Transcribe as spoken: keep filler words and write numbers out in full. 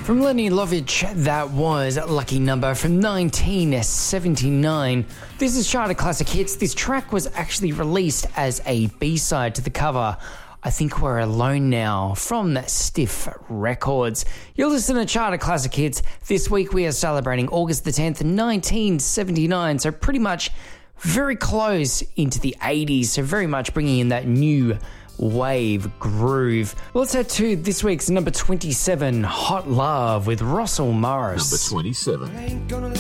From Lenny Lovitch, that was Lucky Number from nineteen seventy-nine. This is Charter Classic Hits. This track was actually released as a B-side to the cover I Think We're Alone Now from Stiff Records. You're listening to Charter Classic Hits. This week we are celebrating August the tenth, nineteen seventy-nine, so pretty much very close into the eighties, so very much bringing in that new wave groove. Let's head to this week's number twenty-seven, Hot Love with Russell Morris. Number twenty-seven.